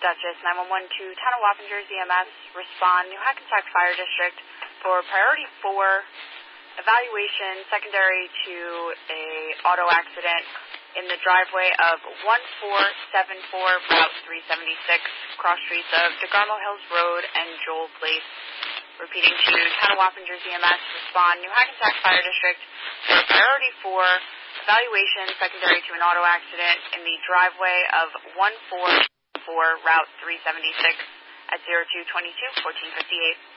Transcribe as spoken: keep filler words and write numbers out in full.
Dutchess, nine one one to Town of Wappingers E M S, respond, New Hackensack Fire District for priority four, evaluation secondary to a auto accident in the driveway of one four seven four Route three seventy-six, cross streets of DeGarmo Hills Road and Joel Place. Repeating to Town of Wappingers E M S, respond, New Hackensack Fire District for priority four, evaluation secondary to an auto accident in the driveway of one four four Route three seventy-six at zero two two two, fourteen fifty-eight.